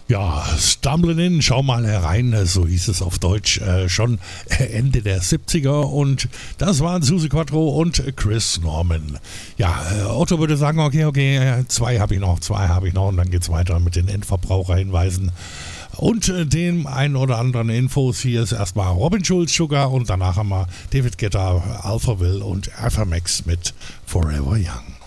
Ja, Stumbling In, schau mal herein, so hieß es auf Deutsch, schon Ende der 70er und das waren Susi Quattro und Chris Norman. Ja, Otto würde sagen, okay, zwei habe ich noch und dann geht's weiter mit den Endverbraucherhinweisen und dem einen oder anderen Infos. Hier ist erstmal Robin Schulz, Sugar und danach haben wir David Guetta, Alphaville und Alpha Max mit Forever Young.